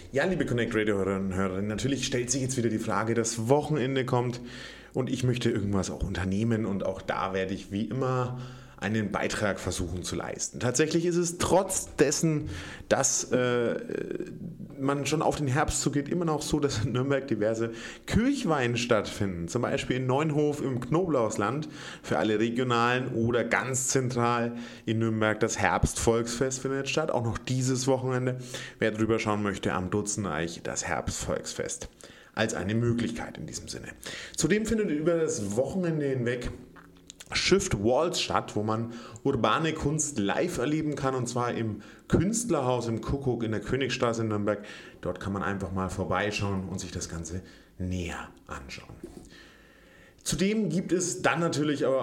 Ja, liebe Connect Radio-Hörerinnen und Hörer, natürlich stellt sich jetzt wieder die Frage, das Wochenende kommt und ich möchte irgendwas auch unternehmen und auch da werde ich wie immer einen Beitrag versuchen zu leisten. Tatsächlich ist es trotz dessen, dass man schon auf den Herbst zugeht, immer noch so, dass in Nürnberg diverse Kirchweihen stattfinden. Zum Beispiel in Neunhof im Knoblauchsland für alle Regionalen oder ganz zentral in Nürnberg das Herbstvolksfest findet statt. Auch noch dieses Wochenende. Wer drüber schauen möchte, am Dutzeneich das Herbstvolksfest als eine Möglichkeit in diesem Sinne. Zudem findet über das Wochenende hinweg Shift Walls statt, wo man urbane Kunst live erleben kann, und zwar im Künstlerhaus im Kuckuck in der Königstraße in Nürnberg. Dort kann man einfach mal vorbeischauen und sich das Ganze näher anschauen. Zudem gibt es dann natürlich aber